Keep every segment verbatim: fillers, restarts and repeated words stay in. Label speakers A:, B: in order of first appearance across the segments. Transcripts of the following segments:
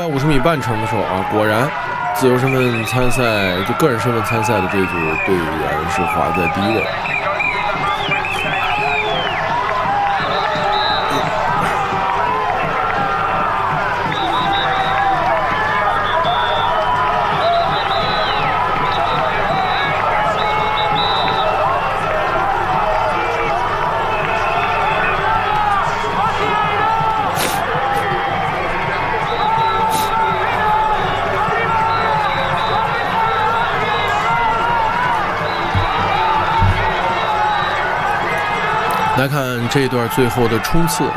A: 五十米半程的时候啊，果然自由身份参赛就个人身份参赛的这组队员是滑在第一位。来看这一段最后的冲刺，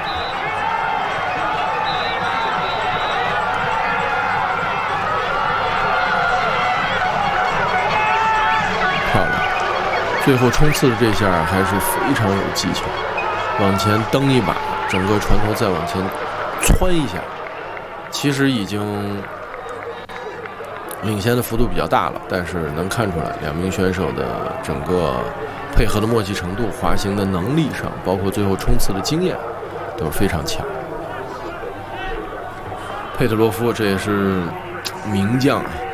A: 漂亮！最后冲刺的这下还是非常有技巧，往前蹬一把，整个船头再往前窜一下，其实已经领先的幅度比较大了，但是能看出来两名选手的整个配合的默契程度、滑行的能力上，包括最后冲刺的经验，都是非常强。佩特罗夫这也是名将啊。